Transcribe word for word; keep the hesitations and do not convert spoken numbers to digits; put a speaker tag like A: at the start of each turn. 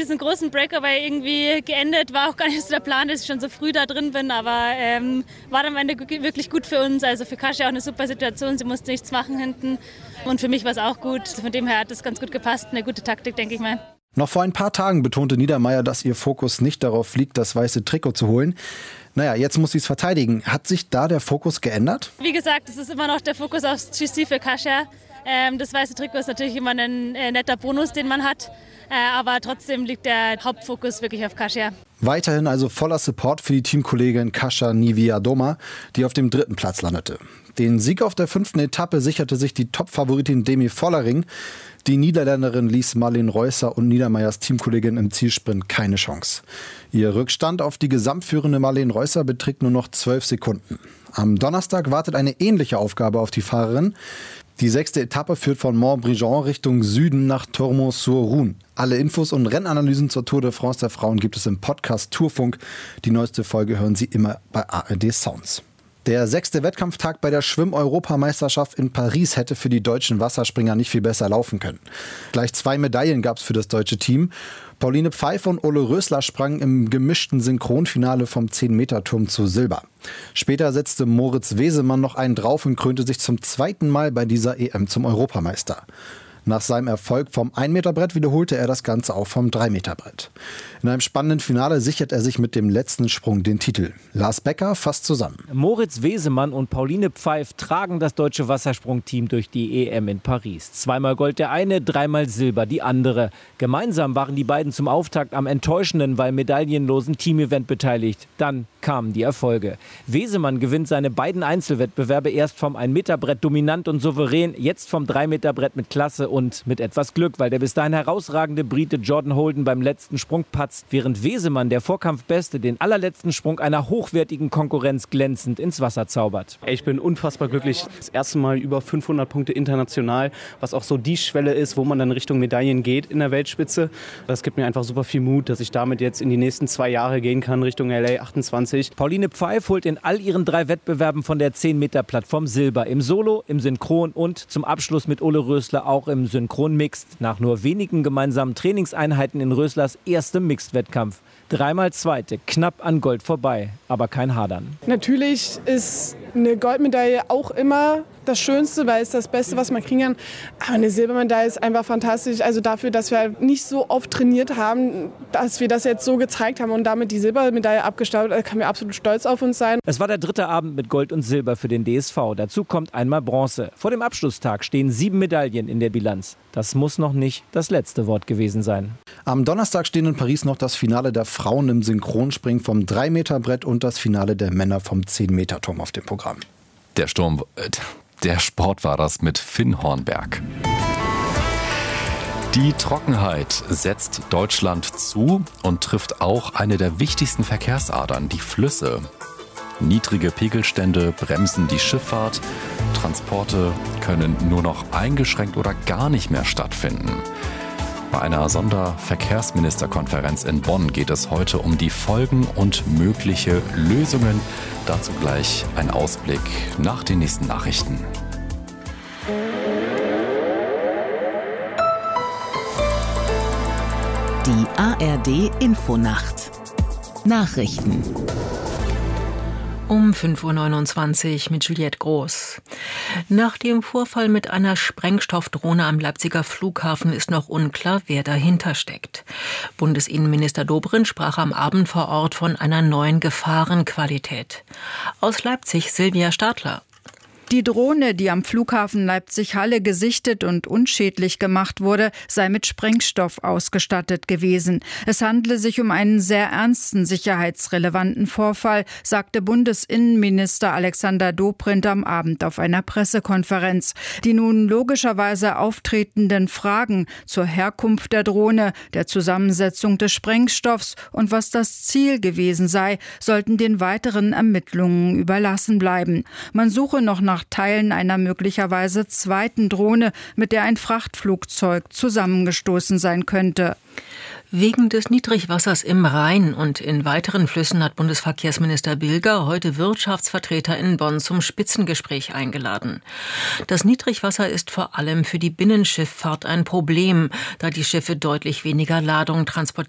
A: diesen großen Breakover irgendwie geendet. War auch gar nicht so der Plan, dass ich schon so früh da drin bin, aber ähm, war dann am Ende wirklich gut für uns. Also für Kasia auch eine super Situation, sie musste nichts machen hinten und für mich war es auch gut. Von dem her hat das ganz gut gepasst, eine gute Taktik, denke ich mal.
B: Noch vor ein paar Tagen betonte Niedermeyer, dass ihr Fokus nicht darauf liegt, das weiße Trikot zu holen. Naja, jetzt muss sie es verteidigen. Hat sich da der Fokus geändert?
A: Wie gesagt, es ist immer noch der Fokus aufs G C für Kasia. Ähm, das weiße Trikot ist natürlich immer ein äh, netter Bonus, den man hat. Äh, aber trotzdem liegt der Hauptfokus wirklich auf Kasia.
B: Weiterhin also voller Support für die Teamkollegin Kasia Niewiadoma, die auf dem dritten Platz landete. Den Sieg auf der fünften Etappe sicherte sich die Top-Favoritin Demi Vollering. Die Niederländerin ließ Marleen Reusser und Niedermeyers Teamkollegin im Zielsprint keine Chance. Ihr Rückstand auf die gesamtführende Marleen Reusser beträgt nur noch zwölf Sekunden. Am Donnerstag wartet eine ähnliche Aufgabe auf die Fahrerin. Die sechste Etappe führt von Montbrison Richtung Süden nach Tormont-sur-Rhône. Alle Infos und Rennanalysen zur Tour de France der Frauen gibt es im Podcast Tourfunk. Die neueste Folge hören Sie immer bei A R D Sounds. Der sechste Wettkampftag bei der Schwimm-Europameisterschaft in Paris hätte für die deutschen Wasserspringer nicht viel besser laufen können. Gleich zwei Medaillen gab es für das deutsche Team. Pauline Pfeiffer und Ole Rösler sprangen im gemischten Synchronfinale vom zehn-Meter-Turm zu Silber. Später setzte Moritz Wesemann noch einen drauf und krönte sich zum zweiten Mal bei dieser E M zum Europameister. Nach seinem Erfolg vom ein-Meter-Brett wiederholte er das Ganze auch vom drei-Meter-Brett. In einem spannenden Finale sichert er sich mit dem letzten Sprung den Titel. Lars Becker fasst zusammen.
C: Moritz Wesemann und Pauline Pfeiffer tragen das deutsche Wassersprungteam durch die E M in Paris. Zweimal Gold der eine, dreimal Silber die andere. Gemeinsam waren die beiden zum Auftakt am enttäuschenden, weil medaillenlosen Teamevent beteiligt. Dann kamen die Erfolge. Wesemann gewinnt seine beiden Einzelwettbewerbe erst vom ein-Meter-Brett dominant und souverän, jetzt vom drei-Meter-Brett mit Klasse und mit etwas Glück, weil der bis dahin herausragende Brite Jordan Holden beim letzten Sprung patzt, während Wesemann, der Vorkampfbeste, den allerletzten Sprung einer hochwertigen Konkurrenz glänzend ins Wasser zaubert.
D: Ich bin unfassbar glücklich. Das erste Mal über fünfhundert Punkte international, was auch so die Schwelle ist, wo man dann Richtung Medaillen geht in der Weltspitze. Das gibt mir einfach super viel Mut, dass ich damit jetzt in die nächsten zwei Jahre gehen kann, Richtung L A achtundzwanzig.
C: Pauline Pfeiffer holt in all ihren drei Wettbewerben von der zehn-Meter-Plattform Silber. Im Solo, im Synchron und zum Abschluss mit Ole Rösler auch im Synchron Mixed. Nach nur wenigen gemeinsamen Trainingseinheiten in Röslers erstem Mixed-Wettkampf. Dreimal Zweite, knapp an Gold vorbei, aber kein Hadern.
E: Natürlich ist eine Goldmedaille auch immer das Schönste, weil es das Beste, was man kriegen kann. Aber eine Silbermedaille ist einfach fantastisch. Also dafür, dass wir halt nicht so oft trainiert haben, dass wir das jetzt so gezeigt haben und damit die Silbermedaille abgestaubt, da kann wir absolut stolz auf uns sein.
C: Es war der dritte Abend mit Gold und Silber für den D S V. Dazu kommt einmal Bronze. Vor dem Abschlusstag stehen sieben Medaillen in der Bilanz. Das muss noch nicht das letzte Wort gewesen sein.
B: Am Donnerstag stehen in Paris noch das Finale der Frauen im Synchronspringen vom drei-Meter-Brett und das Finale der Männer vom zehn-Meter-Turm auf dem Programm.
F: Der Sturm, äh, der Sport war das mit Finn Hornberg. Die Trockenheit setzt Deutschland zu und trifft auch eine der wichtigsten Verkehrsadern, die Flüsse. Niedrige Pegelstände bremsen die Schifffahrt. Transporte können nur noch eingeschränkt oder gar nicht mehr stattfinden. Bei einer Sonderverkehrsministerkonferenz in Bonn geht es heute um die Folgen und mögliche Lösungen. Dazu gleich ein Ausblick nach den nächsten Nachrichten.
G: Die A R D Infonacht. Nachrichten.
H: Um fünf Uhr neunundzwanzig mit Juliette Groß. Nach dem Vorfall mit einer Sprengstoffdrohne am Leipziger Flughafen ist noch unklar, wer dahinter steckt. Bundesinnenminister Dobrindt sprach am Abend vor Ort von einer neuen Gefahrenqualität. Aus Leipzig Silvia Stadler.
I: Die Drohne, die am Flughafen Leipzig-Halle gesichtet und unschädlich gemacht wurde, sei mit Sprengstoff ausgestattet gewesen. Es handle sich um einen sehr ernsten sicherheitsrelevanten Vorfall, sagte Bundesinnenminister Alexander Dobrindt am Abend auf einer Pressekonferenz. Die nun logischerweise auftretenden Fragen zur Herkunft der Drohne, der Zusammensetzung des Sprengstoffs und was das Ziel gewesen sei, sollten den weiteren Ermittlungen überlassen bleiben. Man suche noch nach Teilen einer möglicherweise zweiten Drohne, mit der ein Frachtflugzeug zusammengestoßen sein könnte.
H: Wegen des Niedrigwassers im Rhein und in weiteren Flüssen hat Bundesverkehrsminister Bilger heute Wirtschaftsvertreter in Bonn zum Spitzengespräch eingeladen. Das Niedrigwasser ist vor allem für die Binnenschifffahrt ein Problem, da die Schiffe deutlich weniger Ladung transportieren